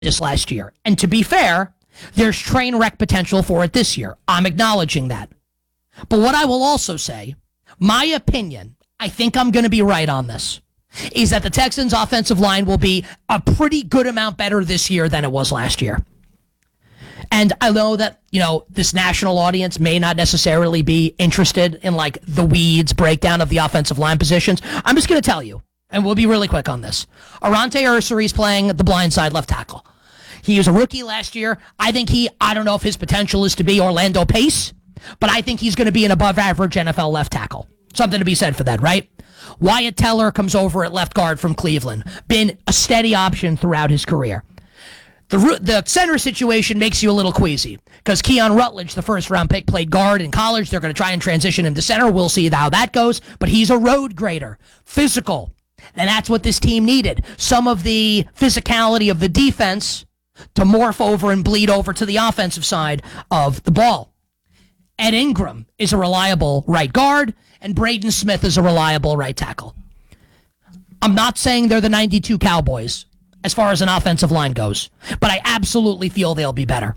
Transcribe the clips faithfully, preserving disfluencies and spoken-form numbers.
this last year. And to be fair, there's train wreck potential for it this year. I'm acknowledging that. But what I will also say, my opinion, I think I'm going to be right on this, is that the Texans' offensive line will be a pretty good amount better this year than it was last year. And I know that, you know, this national audience may not necessarily be interested in, like, the weeds breakdown of the offensive line positions. I'm just going to tell you, and we'll be really quick on this. Arante Ursary playing the blind side left tackle. He was a rookie last year. I think he, I don't know if his potential is to be Orlando Pace, but I think he's going to be an above-average N F L left tackle. Something to be said for that, right? Wyatt Teller comes over at left guard from Cleveland. Been a steady option throughout his career. The the center situation makes you a little queasy because Keon Rutledge, the first-round pick, played guard in college. They're going to try and transition him to center. We'll see how that goes. But he's a road grader, physical. And that's what this team needed. Some of the physicality of the defense to morph over and bleed over to the offensive side of the ball. Ed Ingram is a reliable right guard, and Braden Smith is a reliable right tackle. I'm not saying they're the ninety-two Cowboys as far as an offensive line goes, but I absolutely feel they'll be better.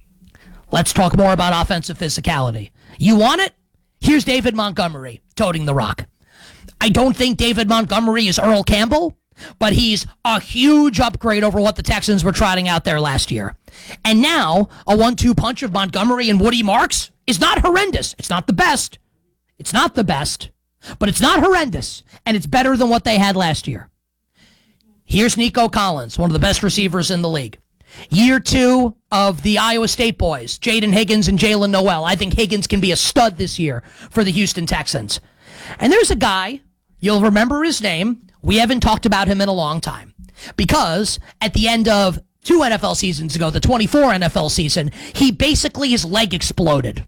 Let's talk more about offensive physicality. You want it? Here's David Montgomery toting the rock. I don't think David Montgomery is Earl Campbell, but he's a huge upgrade over what the Texans were trotting out there last year. And now, a one two punch of Montgomery and Woody Marks is not horrendous. It's not the best. It's not the best, but it's not horrendous, and it's better than what they had last year. Here's Nico Collins, one of the best receivers in the league. Year two of the Iowa State boys, Jaden Higgins and Jalen Noel. I think Higgins can be a stud this year for the Houston Texans. And there's a guy, you'll remember his name. We haven't talked about him in a long time because at the end of two N F L seasons ago, the twenty-four N F L season, he basically, his leg exploded.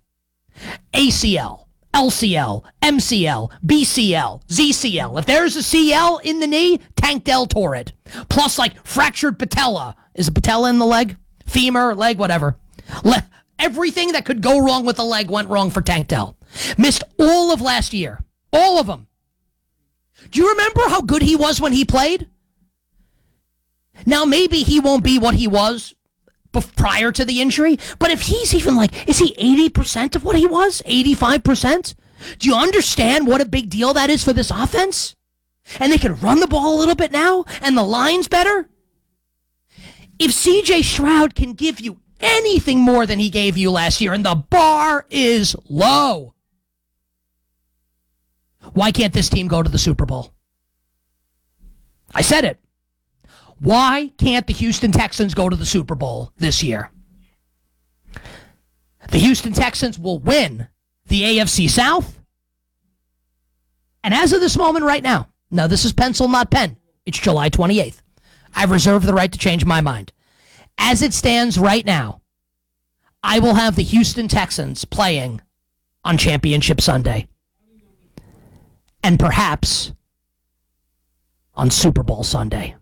A C L, L C L, M C L, B C L, Z C L. If there's a C L in the knee, Tank Dell tore it. Plus, like, fractured patella. Is a patella in the leg? Femur, leg, whatever. Le- Everything that could go wrong with the leg went wrong for Tank Dell. Missed all of last year. All of them. Do you remember how good he was when he played? Now, maybe he won't be what he was prior to the injury, but if he's even like, is he eighty percent of what he was? eighty-five percent? Do you understand what a big deal that is for this offense? And they can run the ball a little bit now, and the line's better? If C J Stroud can give you anything more than he gave you last year, and the bar is low, why can't this team go to the Super Bowl? I said it. Why can't the Houston Texans go to the Super Bowl this year? The Houston Texans will win the A F C South. And as of this moment right now, now this is pencil, not pen. It's July twenty-eighth. I've reserved the right to change my mind. As it stands right now, I will have the Houston Texans playing on Championship Sunday. And perhaps on Super Bowl Sunday.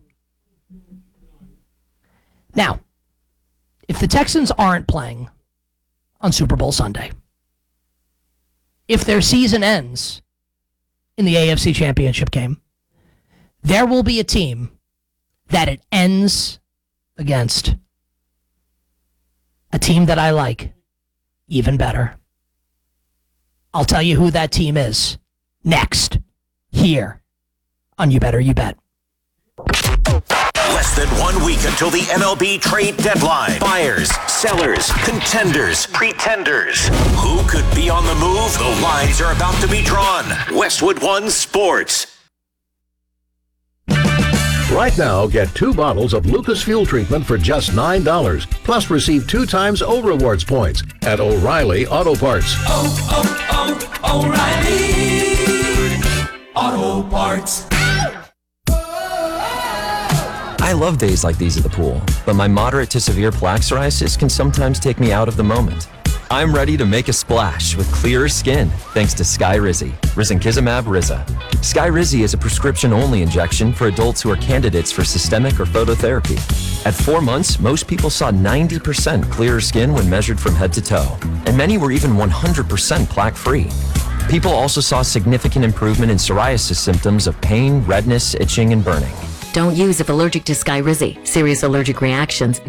Now, if the Texans aren't playing on Super Bowl Sunday, if their season ends in the A F C Championship game, there will be a team that it ends against. A team that I like even better. I'll tell you who that team is next, here on You Better You Bet. Less than one week until the M L B trade deadline. Buyers, sellers, contenders, pretenders. Who could be on the move? The lines are about to be drawn. Westwood One Sports. Right now, get two bottles of Lucas Fuel Treatment for just nine dollars. Plus, receive two times O Rewards points at O'Reilly Auto Parts. Oh, oh, oh, O'Reilly Auto Parts. I love days like these at the pool, but my moderate to severe plaque psoriasis can sometimes take me out of the moment. I'm ready to make a splash with clearer skin thanks to Skyrizi, risankizumab Riza. Skyrizi is a prescription-only injection for adults who are candidates for systemic or phototherapy. At four months, most people saw ninety percent clearer skin when measured from head to toe, and many were even one hundred percent plaque-free. People also saw significant improvement in psoriasis symptoms of pain, redness, itching, and burning. Don't use if allergic to Skyrizi. Serious allergic reactions,